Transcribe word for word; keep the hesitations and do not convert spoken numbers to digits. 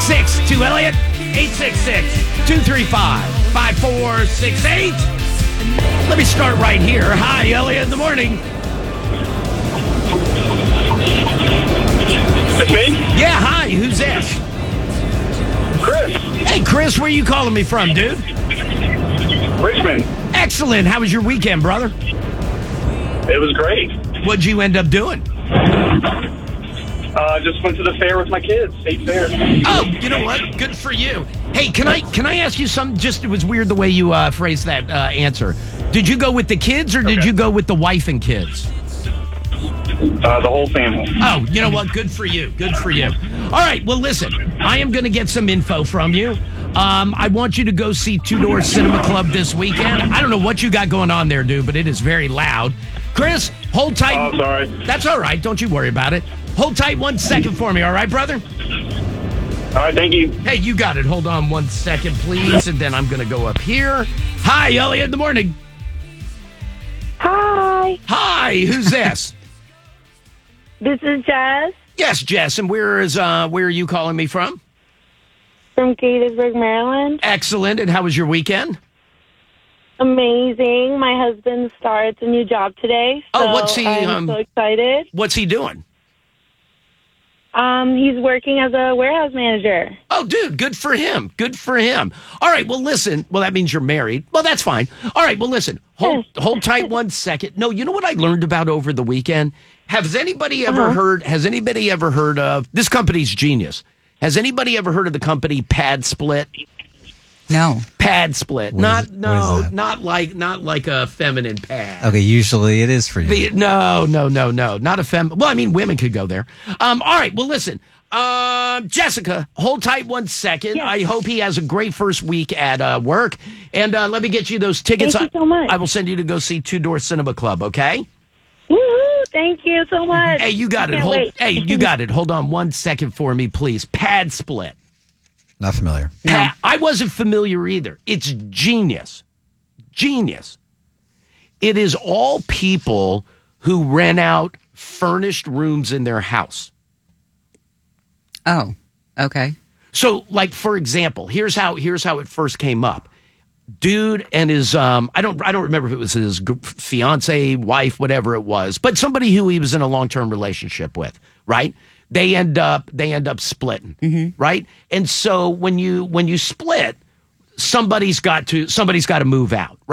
six to Elliot. eight six six, two three five, five four six eight. Let me start right here. Hi, Elliot in the morning. It's me? Yeah, hi. Who's this? Chris. Hey, Chris, where you calling me from, dude? Richmond. Excellent. How was your weekend, brother? It was great. What'd you end up doing? Uh, just went to the fair with my kids. State fair. Oh, you know what? Good for you. Hey, can I can I ask you something? Just it was weird the way you uh, phrased that uh, answer. Did you go with the kids or did Okay. you go with the wife and kids? Uh, the whole family. Oh, you know what? Good for you. Good for you. All right. Well, listen, I am going to get some info from you. Um, I want you to go see Two Door Cinema Club this weekend. I don't know what you got going on there, dude, but it is very loud. Chris, hold tight. Oh, sorry. That's all right. Don't you worry about it. Hold tight one second for me, all right, brother? All right, thank you. Hey, you got it. Hold on one second, please, and then I'm going to go up here. Hi, Elliot in the morning. Hi, Hi, who's this? this is Jess Yes, Jess, and where is uh, where are you calling me from? from Gaithersburg, Maryland. Excellent. And how was your weekend? Amazing. My husband starts a new job today. So Oh, what's he, I'm um, so excited. What's he doing? Um, he's working as a warehouse manager. Oh, dude, good for him. Good for him. All right, well, listen. Well, that means you're married. Well, that's fine. All right, well, listen. Hold hold tight one second. No, you know what I learned about over the weekend? Has anybody ever Uh-huh. heard, has anybody ever heard of, this company's genius. Has anybody ever heard of the company Pad Split? No. Pad Split. What not, is- what no, is that? not like, not like a feminine pad. Okay, usually it is for you. The- no, no, no, no, not a fem. Well, I mean, women could go there. Um, all right. Well, listen, um, Jessica, hold tight one second. Yes. I hope he has a great first week at uh, work, and uh, let me get you those tickets. Thank you so much. I, I will send you to go see Two Door Cinema Club. Okay. Woohoo! Thank you so much. Hey, you got I it. can't Hold. wait. Hey, you got it. Hold on one second for me, please. Pad Split. Not familiar. Pa- I wasn't familiar either. It's genius. Genius. It is all people who rent out furnished rooms in their house. Oh, okay. So, like, for example, here's how here's how it first came up. Dude and his um I don't I don't remember if it was his g- fiance, wife, whatever it was, but somebody who he was in a long-term relationship with, right? They end up they end up splitting, right? And so when you when you split, somebody's got to somebody's got to move out, right?